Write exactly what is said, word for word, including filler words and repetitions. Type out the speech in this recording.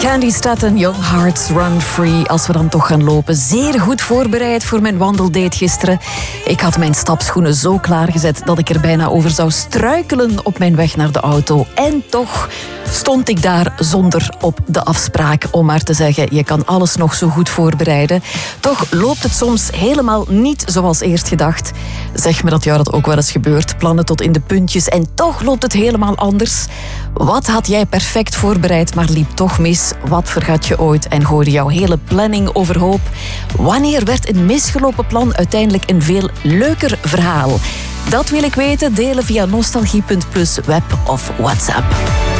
Candy Staten, Young Hearts Run Free. Als we dan toch gaan lopen. Zeer goed voorbereid voor mijn wandeldate gisteren. Ik had mijn stapschoenen zo klaargezet dat ik er bijna over zou struikelen op mijn weg naar de auto. En toch stond ik daar zonder op de afspraak. Om maar te zeggen, je kan alles nog zo goed voorbereiden. Toch loopt het soms helemaal niet zoals eerst gedacht. Zeg me dat jou dat ook wel eens gebeurt. Plannen tot in de puntjes en toch loopt het helemaal anders. Wat had jij perfect voorbereid, maar liep toch mis? Wat vergat je ooit en gooide jouw hele planning overhoop? Wanneer werd een misgelopen plan uiteindelijk een veel leuker verhaal? Dat wil ik weten. Delen via nostalgie punt plus web of WhatsApp.